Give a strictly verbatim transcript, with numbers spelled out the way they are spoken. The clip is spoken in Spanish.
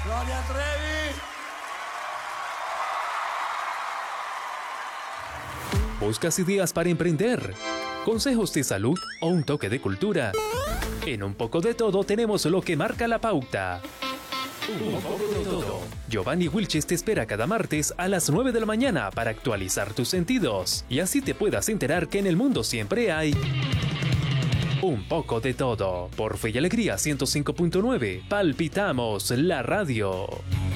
Gloria Trevi. ¿Buscas ideas para emprender? ¿Consejos de salud o un toque de cultura? En Un Poco de Todo tenemos lo que marca la pauta. Un poco de todo. Giovanni Wilches te espera cada martes a las nueve de la mañana para actualizar tus sentidos y así te puedas enterar que en el mundo siempre hay un poco de todo. Por Fe y Alegría ciento cinco punto nueve, palpitamos la radio.